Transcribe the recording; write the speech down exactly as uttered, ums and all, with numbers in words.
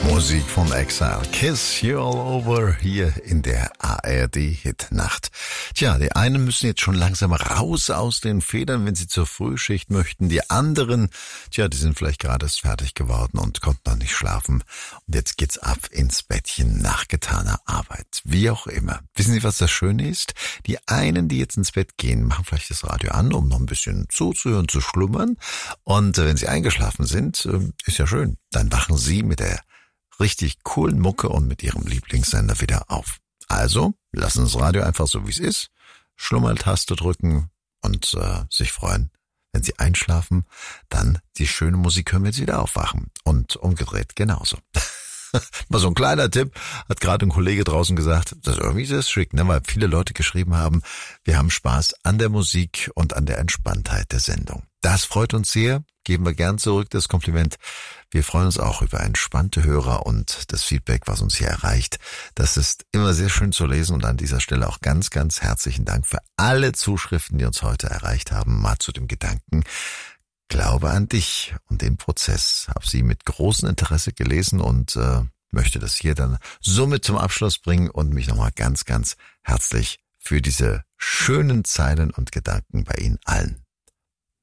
Musik von Exile. Kiss You All Over hier in der A R D-Hitnacht. Tja, die einen müssen jetzt schon langsam raus aus den Federn, wenn sie zur Frühschicht möchten. Die anderen, tja, die sind vielleicht gerade erst fertig geworden und konnten noch nicht schlafen. Und jetzt geht's ab ins Bettchen nach getaner Arbeit. Wie auch immer. Wissen Sie, was das Schöne ist? Die einen, die jetzt ins Bett gehen, machen vielleicht das Radio an, um noch ein bisschen zuzuhören, zu schlummern. Und wenn sie eingeschlafen sind, ist ja schön. Dann wachen sie mit der richtig coolen Mucke und mit ihrem Lieblingssender wieder auf. Also, lassen Sie das Radio einfach so, wie es ist, Schlummertaste drücken und äh, sich freuen. Wenn Sie einschlafen, dann die schöne Musik hören, wenn Sie wieder aufwachen. Und umgedreht genauso. Mal so ein kleiner Tipp, hat gerade ein Kollege draußen gesagt, das ist irgendwie sehr schick, ne? Weil viele Leute geschrieben haben, wir haben Spaß an der Musik und an der Entspanntheit der Sendung. Das freut uns sehr, geben wir gern zurück das Kompliment. Wir freuen uns auch über entspannte Hörer und das Feedback, was uns hier erreicht. Das ist immer sehr schön zu lesen und an dieser Stelle auch ganz, ganz herzlichen Dank für alle Zuschriften, die uns heute erreicht haben. Mal zu dem Gedanken, Glaube an dich und den Prozess. Habe sie mit großem Interesse gelesen und äh, möchte das hier dann somit zum Abschluss bringen und mich nochmal ganz, ganz herzlich für diese schönen Zeilen und Gedanken bei Ihnen allen